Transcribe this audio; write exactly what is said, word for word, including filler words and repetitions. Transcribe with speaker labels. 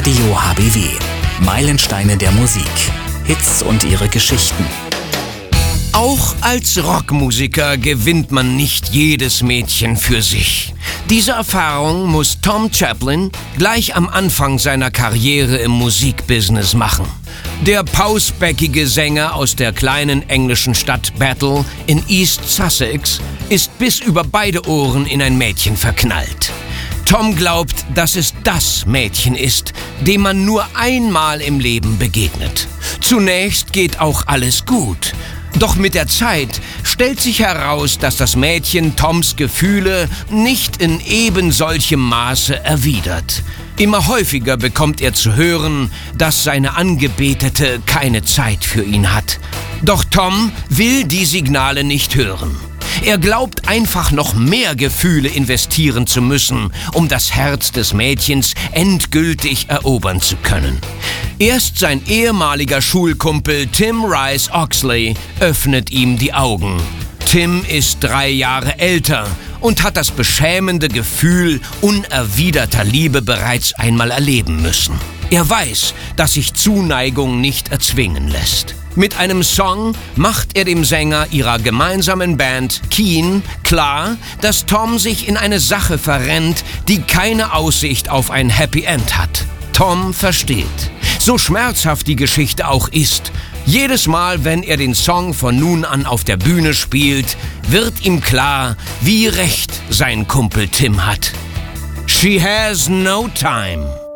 Speaker 1: Radio H B W. Meilensteine der Musik. Hits und ihre Geschichten.
Speaker 2: Auch als Rockmusiker gewinnt man nicht jedes Mädchen für sich. Diese Erfahrung muss Tom Chaplin gleich am Anfang seiner Karriere im Musikbusiness machen. Der pausbäckige Sänger aus der kleinen englischen Stadt Battle in East Sussex ist bis über beide Ohren in ein Mädchen verknallt. Tom glaubt, dass es das Mädchen ist, dem man nur einmal im Leben begegnet. Zunächst geht auch alles gut. Doch mit der Zeit stellt sich heraus, dass das Mädchen Toms Gefühle nicht in eben solchem Maße erwidert. Immer häufiger bekommt er zu hören, dass seine Angebetete keine Zeit für ihn hat. Doch Tom will die Signale nicht hören. Er glaubt einfach noch mehr Gefühle investieren zu müssen, um das Herz des Mädchens endgültig erobern zu können. Erst sein ehemaliger Schulkumpel Tim Rice Oxley öffnet ihm die Augen. Tim ist drei Jahre älter und hat das beschämende Gefühl unerwiderter Liebe bereits einmal erleben müssen. Er weiß, dass sich Zuneigung nicht erzwingen lässt. Mit einem Song macht er dem Sänger ihrer gemeinsamen Band Keane klar, dass Tom sich in eine Sache verrennt, die keine Aussicht auf ein Happy End hat. Tom versteht. So schmerzhaft die Geschichte auch ist, jedes Mal, wenn er den Song von nun an auf der Bühne spielt, wird ihm klar, wie recht sein Kumpel Tim hat. She has no time.